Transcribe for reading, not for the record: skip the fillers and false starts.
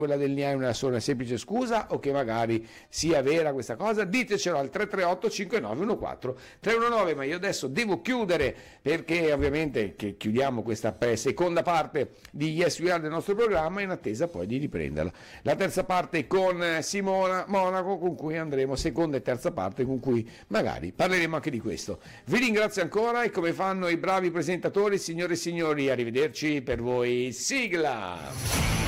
quella del NIA è una sola semplice scusa o che magari sia vera questa cosa? Ditecelo al 338 5914 319. Ma io adesso devo chiudere, perché ovviamente che chiudiamo questa seconda parte di Yes We Are del nostro programma, in attesa poi di riprenderla la terza parte con Simona Monaco, con cui andremo, seconda e terza parte, con cui magari parleremo anche di questo. Vi ringrazio ancora, e come fanno i bravi presentatori, signore e signori, arrivederci, per voi sigla.